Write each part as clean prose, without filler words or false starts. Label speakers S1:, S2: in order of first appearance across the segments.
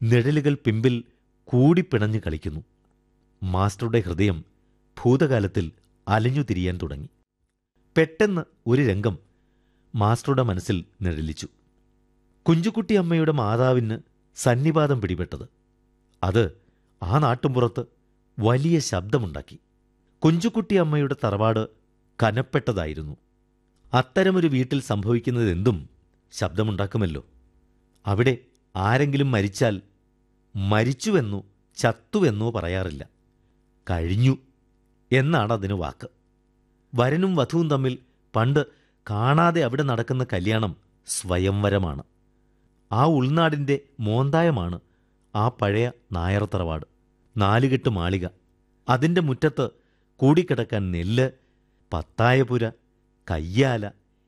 S1: നിഴലുകൾ പിമ്പിൽ കൂടിപ്പിണഞ്ഞു കളിക്കുന്നു. മാസ്റ്ററുടെ ഹൃദയം ഭൂതകാലത്തിൽ അലഞ്ഞുതിരിയാൻ തുടങ്ങി. പെട്ടെന്ന് ഒരു രംഗം മാസ്റ്ററുടെ മനസ്സിൽ നിഴലിച്ചു. കുഞ്ചുകുട്ടിയമ്മയുടെ മാതാവിന് സന്നിപാതം പിടിപെട്ടത്. അത് ആ നാട്ടുമ്പുറത്ത് വലിയ ശബ്ദമുണ്ടാക്കി. കുഞ്ചുകുട്ടിയമ്മയുടെ തറവാട് കനപ്പെട്ടതായിരുന്നു. അത്തരമൊരു വീട്ടിൽ സംഭവിക്കുന്നതെന്തും ശബ്ദമുണ്ടാക്കുമല്ലോ. അവിടെ ആരെങ്കിലും മരിച്ചാൽ മരിച്ചുവെന്നോ ചത്തുവെന്നോ പറയാറില്ല, കഴിഞ്ഞു എന്നാണതിന് വാക്ക്. വരനും വധുവും തമ്മിൽ പണ്ട് കാണാതെ അവിടെ നടക്കുന്ന കല്യാണം സ്വയംവരമാണ്. ആ ഉൾനാടിൻ്റെ മോന്തായമാണ് ആ പഴയ നായർ തറവാട്. 4 കെട്ട് മാളിക, അതിൻ്റെ മുറ്റത്ത് കൂടിക്കിടക്കാൻ നെല്ല്, പത്തായപുര, കയ്യാല,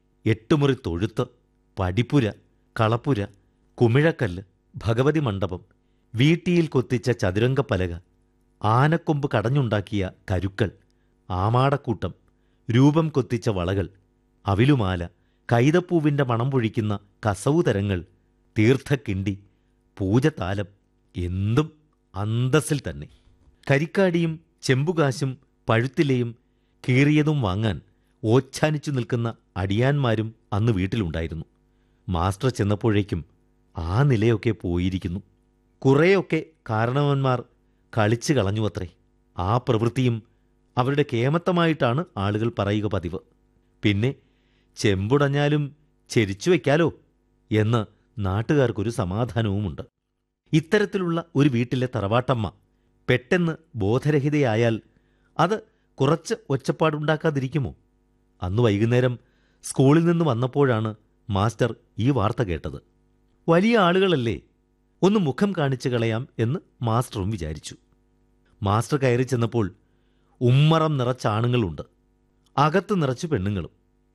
S1: 8 മുറി തൊഴുത്ത്, പടിപ്പുര, കളപ്പുര, കുമിഴക്കല്ല്, ഭഗവതി മണ്ഡപം, വീട്ടിയിൽ കൊത്തിച്ച ചതുരംഗപ്പലക, ആനക്കൊമ്പ് കടഞ്ഞുണ്ടാക്കിയ കരുക്കൾ, ആമാടക്കൂട്ടം, രൂപം കൊത്തിച്ച വളകൾ, അവിലുമാല, കൈതപ്പൂവിൻ്റെ മണം പൊഴിക്കുന്ന കസവുതരങ്ങൾ, തീർത്ഥക്കിണ്ടി, പൂജതാലം, എന്തും അന്തസ്സിൽ തന്നെ. കരിക്കാടിയും ചെമ്പുകാശും പഴുത്തിലയും കീറിയതും വാങ്ങാൻ ഓച്ഛാനിച്ചു നിൽക്കുന്ന അടിയാന്മാരും അന്ന് വീട്ടിലുണ്ടായിരുന്നു. മാസ്റ്റർ ചെന്നപ്പോഴേക്കും ആ നിലയൊക്കെ പോയിരിക്കുന്നു. കുറേയൊക്കെ കാരണവന്മാർ കളിച്ചു കളഞ്ഞുവത്രേ. ആ പ്രവൃത്തിയും അവരുടെ കേമത്തമായിട്ടാണ് ആളുകൾ പറയുക പതിവ്. പിന്നെ ചെമ്പുടഞ്ഞാലും ചെരിച്ചു വയ്ക്കാലോ എന്ന് നാട്ടുകാർക്കൊരു സമാധാനവുമുണ്ട്. ഇത്തരത്തിലുള്ള ഒരു വീട്ടിലെ തറവാട്ടമ്മ പെട്ടെന്ന് ബോധരഹിതയായാൽ അത് കുറച്ച് ഒച്ചപ്പാടുണ്ടാക്കാതിരിക്കുമോ? അന്ന് വൈകുന്നേരം സ്കൂളിൽ നിന്ന് വന്നപ്പോഴാണ് മാസ്റ്റർ ഈ വാർത്ത കേട്ടത്. വലിയ ആളുകളല്ലേ, ഒന്ന് മുഖം കാണിച്ചു കളയാം എന്ന് മാസ്റ്ററും വിചാരിച്ചു. മാസ്റ്റർ കയറി ചെന്നപ്പോൾ ഉമ്മറം നിറച്ച ആണുങ്ങളുണ്ട്, അകത്ത് നിറച്ച് പെണ്ണുങ്ങളും.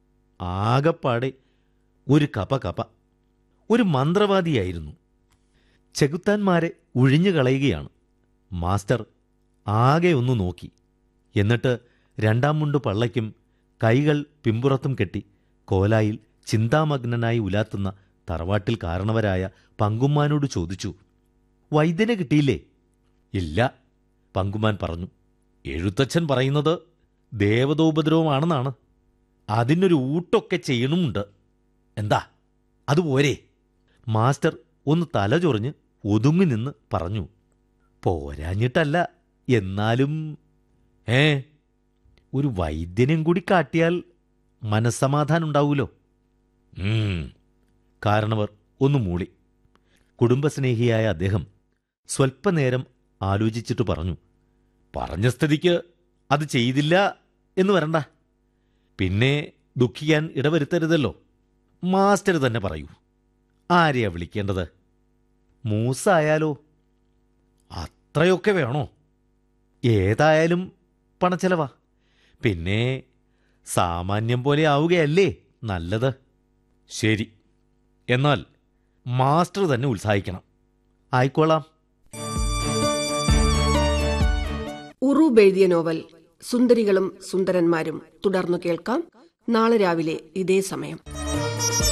S1: ആകപ്പാടെ ഒരു കപ. ഒരു മന്ത്രവാദിയായിരുന്നു. ചെകുത്താന്മാരെ ഒഴിഞ്ഞു കളയുകയാണ്. മാസ്റ്റർ ആകെ ഒന്ന് നോക്കി. എന്നിട്ട് 2ാം മുണ്ട് പള്ളയ്ക്കും കൈകൾ പിമ്പുറത്തും കെട്ടി കോലായിൽ ചിന്താമഗ്നനായി ഉലാത്തുന്ന തറവാട്ടിൽ കാരണവരായ പങ്കുമ്മാനോട് ചോദിച്ചു, വൈദ്യനെ കിട്ടിയില്ലേ? ഇല്ല, പങ്കുമാൻ പറഞ്ഞു. എഴുത്തച്ഛൻ പറയുന്നത് ദേവതോപദ്രവമാണെന്നാണ്. അതിനൊരു ഊട്ടൊക്കെ ചെയ്യണമുണ്ട്. എന്താ അതുപോരെ? മാസ്റ്റർ ഒന്ന് തലചൊറിഞ്ഞ് ഒതുങ്ങി നിന്ന് പറഞ്ഞു. പോരാഞ്ഞിട്ടല്ല, എന്നാലും ഒരു വൈദ്യനെയും കൂടി കാട്ടിയാൽ മനസ്സമാധാനം ഉണ്ടാവൂലോ. കാരണവർ ഒന്ന് മൂളി. കുടുംബസ്നേഹിയായ അദ്ദേഹം സ്വൽപ്പനേരം ആലോചിച്ചിട്ട് പറഞ്ഞു, പറഞ്ഞ സ്ഥിതിക്ക് അത് ചെയ്തില്ല എന്ന് വരണ്ട. പിന്നെ ദുഃഖിക്കാൻ ഇടവരുത്തരുതല്ലോ. മാസ്റ്റർ തന്നെ പറയൂ, ആരെയാ വിളിക്കേണ്ടത്? മൂസായാലോ? അത്രയൊക്കെ വേണോ? ഏതായാലും പണച്ചെലവാ. പിന്നെ സാമാന്യം പോലെ ആവുകയല്ലേ നല്ലത്. ശരി, എന്നാൽ മാസ്റ്റർ തന്നെ ഉത്സാഹിക്കണം. ആയിക്കോളാം.
S2: ഉറൂബ് എഴുതിയ നോവൽ സുന്ദരികളും സുന്ദരന്മാരും തുടർന്നു കേൾക്കാം നാളെ രാവിലെ ഇതേ സമയം.